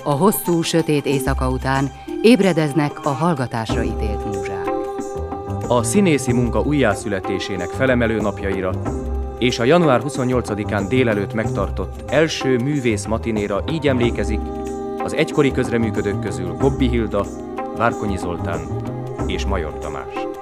A hosszú, sötét éjszaka után ébredeznek a hallgatásra ítélt múzsák. A színészi munka újjászületésének felemelő napjaira és a január 28-án délelőtt megtartott első művész matinéra így emlékezik az egykori közreműködők közül Gobbi Hilda, Várkonyi Zoltán és Major Tamás.